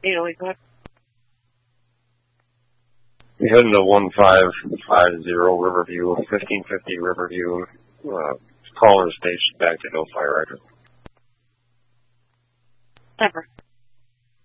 808, You're heading to 1550 Riverview, 1550 Riverview. Caller station back to no fire hydrant. Never.